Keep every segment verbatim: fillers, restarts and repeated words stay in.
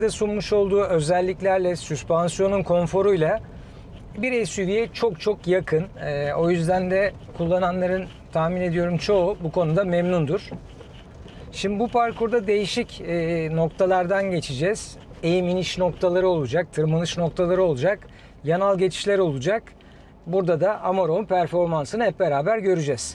sunmuş olduğu özelliklerle, süspansiyonun konforuyla bir S U V'ye çok çok yakın. Ee, o yüzden de kullananların tahmin ediyorum çoğu bu konuda memnundur. Şimdi bu parkurda değişik e, noktalardan geçeceğiz. Eğim iniş noktaları olacak, tırmanış noktaları olacak, yanal geçişler olacak. Burada da Amarok'un performansını hep beraber göreceğiz.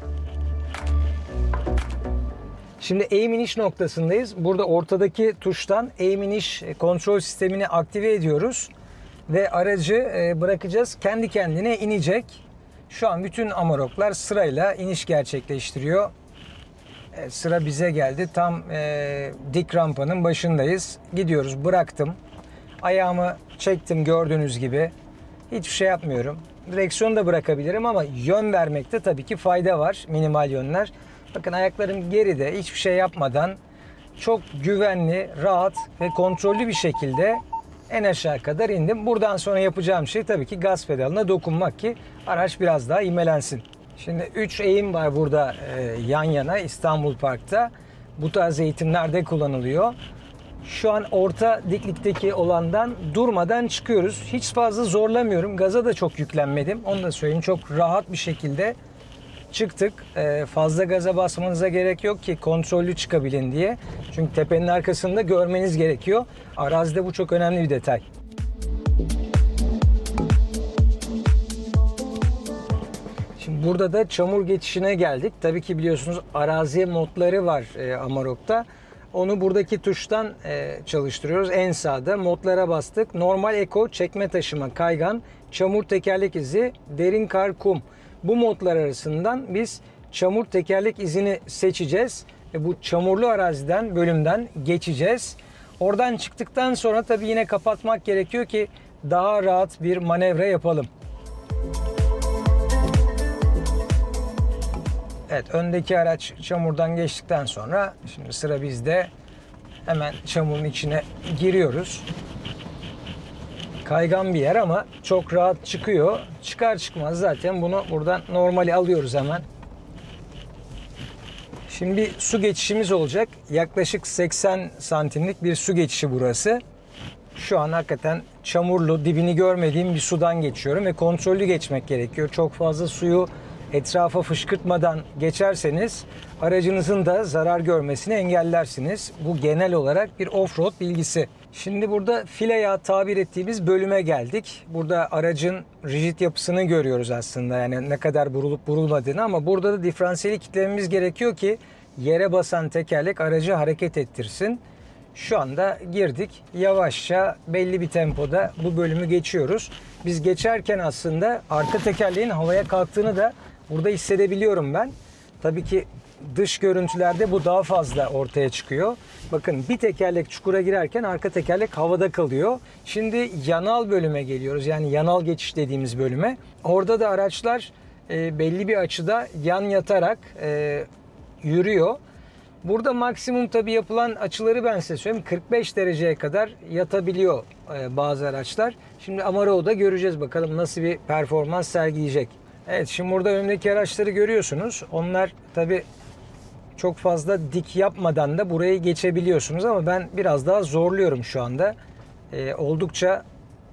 Şimdi eğim iniş noktasındayız. Burada ortadaki tuştan eğim iniş kontrol sistemini aktive ediyoruz. Ve aracı bırakacağız. Kendi kendine inecek. Şu an bütün Amarok'lar sırayla iniş gerçekleştiriyor. Sıra bize geldi. Tam e, dik rampanın başındayız. Gidiyoruz. Bıraktım. Ayağımı çektim gördüğünüz gibi. Hiçbir şey yapmıyorum. Direksiyonu da bırakabilirim ama yön vermekte tabii ki fayda var. Minimal yönler. Bakın ayaklarım geride, hiçbir şey yapmadan çok güvenli, rahat ve kontrollü bir şekilde en aşağı kadar indim. Buradan sonra yapacağım şey tabii ki gaz pedalına dokunmak ki araç biraz daha ivmelensin. Şimdi üç eğim var burada e, yan yana İstanbul Park'ta. Bu tarz eğitimlerde kullanılıyor. Şu an orta diklikteki olandan durmadan çıkıyoruz. Hiç fazla zorlamıyorum. Gaza da çok yüklenmedim. Onu da söyleyeyim. Çok rahat bir şekilde çıktık. Ee, fazla gaza basmanıza gerek yok ki kontrollü çıkabilin diye. Çünkü tepenin arkasında görmeniz gerekiyor. Arazide bu çok önemli bir detay. Şimdi burada da çamur geçişine geldik. Tabii ki biliyorsunuz arazi modları var e, Amarok'ta. Onu buradaki tuştan e, çalıştırıyoruz. En sağda modlara bastık. Normal, eko, çekme taşıma, kaygan, çamur tekerlek izi, derin kar, kum. Bu modlar arasından biz çamur tekerlek izini seçeceğiz. Ve bu çamurlu araziden, bölümden geçeceğiz. Oradan çıktıktan sonra tabii yine kapatmak gerekiyor ki daha rahat bir manevra yapalım. Evet, öndeki araç çamurdan geçtikten sonra şimdi sıra bizde. Hemen çamurun içine giriyoruz. Kaygan bir yer ama çok rahat çıkıyor. Çıkar çıkmaz zaten bunu buradan normali alıyoruz hemen. Şimdi bir su geçişimiz olacak. Yaklaşık seksen santimlik bir su geçişi burası. Şu an hakikaten çamurlu, dibini görmediğim bir sudan geçiyorum ve kontrollü geçmek gerekiyor. Çok fazla suyu etrafa fışkırtmadan geçerseniz aracınızın da zarar görmesini engellersiniz. Bu genel olarak bir off-road bilgisi. Şimdi burada file yağı tabir ettiğimiz bölüme geldik. Burada aracın rigid yapısını görüyoruz aslında. Yani ne kadar burulup burulmadığını, ama burada da diferansiyeli kitlememiz gerekiyor ki yere basan tekerlek aracı hareket ettirsin. Şu anda girdik. Yavaşça belli bir tempoda bu bölümü geçiyoruz. Biz geçerken aslında arka tekerleğin havaya kalktığını da burada hissedebiliyorum ben. Tabii ki dış görüntülerde bu daha fazla ortaya çıkıyor. Bakın bir tekerlek çukura girerken arka tekerlek havada kalıyor. Şimdi yanal bölüme geliyoruz. Yani yanal geçiş dediğimiz bölüme. Orada da araçlar e, belli bir açıda yan yatarak e, yürüyor. Burada maksimum tabii yapılan açıları ben size söyleyeyim. kırk beş dereceye kadar yatabiliyor e, bazı araçlar. Şimdi Amarok'da göreceğiz bakalım nasıl bir performans sergileyecek. Evet, şimdi burada önümdeki araçları görüyorsunuz. Onlar tabii çok fazla dik yapmadan da burayı geçebiliyorsunuz ama ben biraz daha zorluyorum şu anda. E, oldukça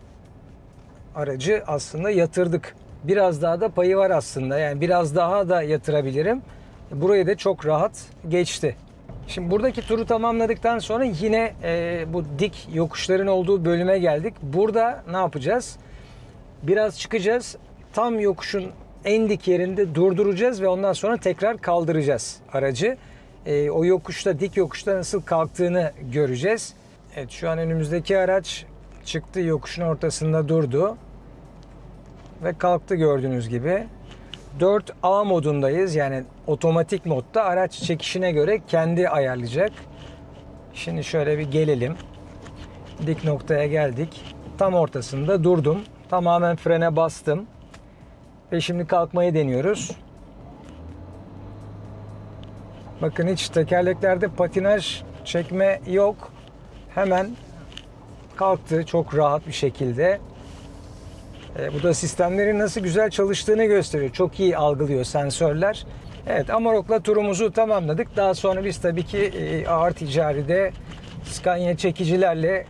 aracı aslında yatırdık. Biraz daha da payı var aslında. Yani biraz daha da yatırabilirim. Burayı da çok rahat geçti. Şimdi buradaki turu tamamladıktan sonra yine e, bu dik yokuşların olduğu bölüme geldik. Burada ne yapacağız? Biraz çıkacağız. Tam yokuşun en dik yerinde durduracağız ve ondan sonra tekrar kaldıracağız aracı. E, o yokuşta, dik yokuşta nasıl kalktığını göreceğiz. Evet, şu an önümüzdeki araç çıktı, yokuşun ortasında durdu ve kalktı gördüğünüz gibi. dört A modundayız, yani otomatik modda. Araç çekişine göre kendi ayarlayacak. Şimdi şöyle bir gelelim. Dik noktaya geldik. Tam ortasında durdum. Tamamen frene bastım. Ve şimdi kalkmayı deniyoruz. Bakın hiç tekerleklerde patinaj çekme yok. Hemen kalktı çok rahat bir şekilde. E, bu da sistemlerin nasıl güzel çalıştığını gösteriyor. Çok iyi algılıyor sensörler. Evet, Amarok'la turumuzu tamamladık. Daha sonra biz tabii ki e, ağır ticaride Scania çekicilerle